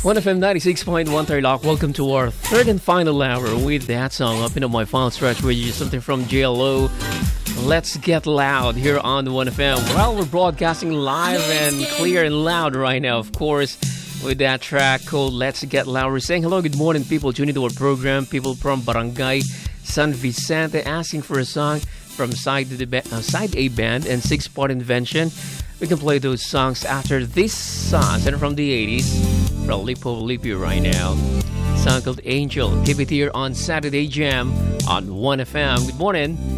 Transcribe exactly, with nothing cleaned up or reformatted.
one F M ninety-six point one Tarlac. Welcome to our third and final hour with that song. Up into my final stretch with you, something from J L O. Let's Get Loud here on one F M. Well, we're broadcasting live and clear and loud right now, of course, with that track called Let's Get Loud. We're saying hello, good morning, people tuning to our program. People from Barangay San Vicente asking for a song from Side, to the ba- uh, Side A Band and Six Part Invention. We can play those songs after this song, and from the eighties, from Lipo Lipio right now. Song called Angel. Keep it here on Saturday Jam on one F M. Good morning.